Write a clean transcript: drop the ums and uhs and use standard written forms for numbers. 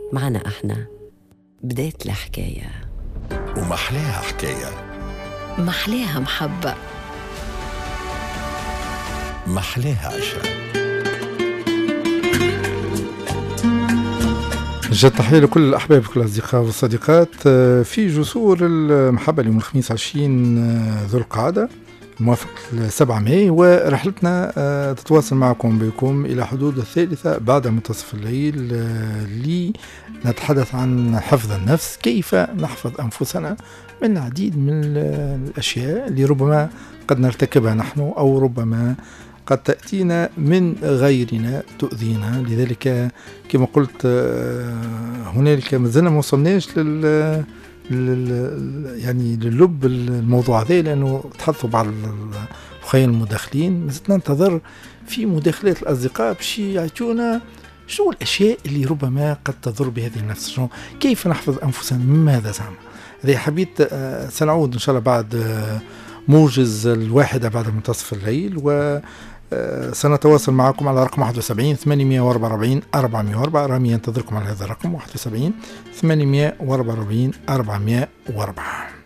معنا احنا بداية الحكاية، ومحلاها حكاية، محلاها محبة، محلاها عشرة. جد تحية لكل الأحباب وكل الأصدقاء والصديقات في جسور المحبة اليوم الخميس 20 ذو القعدة الموافق 7 ماي، ورحلتنا تتواصل بكم إلى حدود 3 بعد منتصف الليل لنتحدث عن حفظ النفس، كيف نحفظ أنفسنا من العديد من الأشياء اللي ربما قد نرتكبها نحن أو ربما قد تأتينا من غيرنا تؤذينا. لذلك كما قلت هنالك مازلنا ما وصلناش يعني للب الموضوع هذا، لأنه تحدثوا بعض الأخوين المداخلين، مازلنا ننتظر في مداخلات الأصدقاء باش يعطونا شو الأشياء اللي ربما قد تضر بهذه النفس، شو كيف نحفظ أنفسنا من ماذا زعما. هذه حبيت سنعود إن شاء الله بعد موجز 1 بعد منتصف الليل، و سنتواصل معكم على رقم 71 844 404. رامي ينتظركم على هذا الرقم 71 844 404.